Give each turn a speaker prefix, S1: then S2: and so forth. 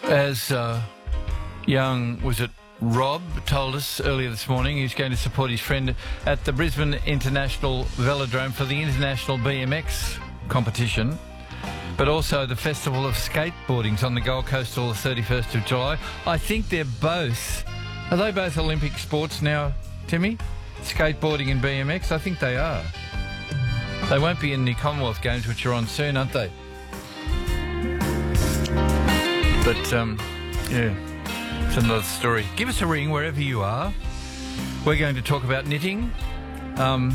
S1: As was it Rob told us earlier this morning, he's going to support his friend at the Brisbane International Velodrome for the International BMX competition, but also the Festival of Skateboarding's on the Gold Coast till the 31st of July. I think are they both Olympic sports now, Timmy? Skateboarding and BMX? I think they are. They won't be in the Commonwealth Games, which are on soon, aren't they? But, it's another story. Give us a ring wherever you are. We're going to talk about knitting.